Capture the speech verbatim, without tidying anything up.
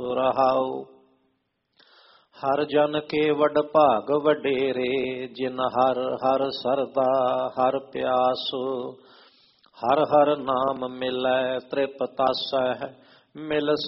ਰਹਾਉ। ਹਰ ਜਨ ਕੇ ਵਡ ਭਾਗ ਵਡੇਰੇ, ਜਿਨ ਹਰ ਹਰ ਸਰਦਾ ਹਰ ਪਿਆਸ। ਹਰ ਹਰ ਨਾਮ ਮਿਲੈ ਤ੍ਰਿਪਤਾਸੈ, ਮਿਲ